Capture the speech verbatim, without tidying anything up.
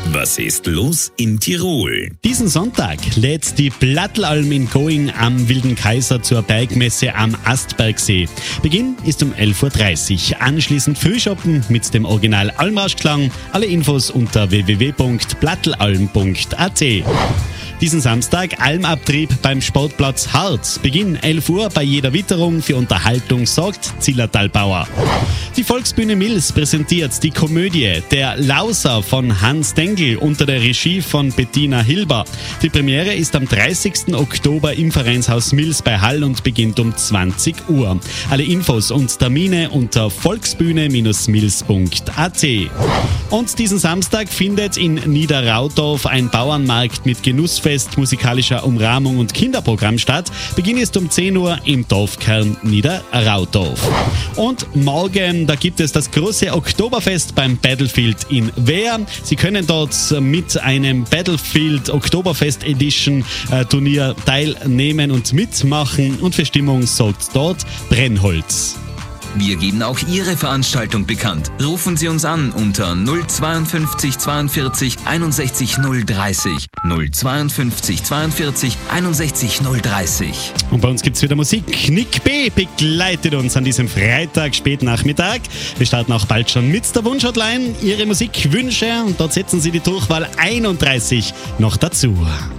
Was ist los in Tirol? Diesen Sonntag lädt die Plattelalm in Going am Wilden Kaiser zur Bergmesse am Astbergsee. Beginn ist um elf Uhr dreißig. Anschließend Frühshoppen mit dem Original Almrauschklang. Alle Infos unter w w w punkt plattelalm punkt a t. Diesen Samstag Almabtrieb beim Sportplatz Harz. Beginn elf Uhr bei jeder Witterung. Für Unterhaltung sorgt Zillertalbauer. Die Volksbühne Mills präsentiert die Komödie Der Lauser von Hans Dengel unter der Regie von Bettina Hilber. Die Premiere ist am dreißigsten Oktober im Vereinshaus Mills bei Hall und beginnt um zwanzig Uhr. Alle Infos und Termine unter volksbühne mills punkt a t. Und diesen Samstag findet in Niederraudorf ein Bauernmarkt mit Genussfest, musikalischer Umrahmung und Kinderprogramm statt. Beginn ist um zehn Uhr im Dorfkern Niederraudorf. Und morgen, da gibt es das große Oktoberfest beim Battlefield in Wehr. Sie können dort mit einem Battlefield Oktoberfest Edition äh, Turnier teilnehmen und mitmachen. Und für Stimmung sorgt dort Brennholz. Wir geben auch Ihre Veranstaltung bekannt. Rufen Sie uns an unter null zweiundfünfzig zweiundvierzig einundsechzig null dreißig. null zweiundfünfzig zweiundvierzig einundsechzig null dreißig. Und bei uns gibt es wieder Musik. Nick B. begleitet uns an diesem Freitag, Spätnachmittag. Wir starten auch bald schon mit der Wunschhotline. Ihre Musikwünsche und dort setzen Sie die Durchwahl einunddreißig noch dazu.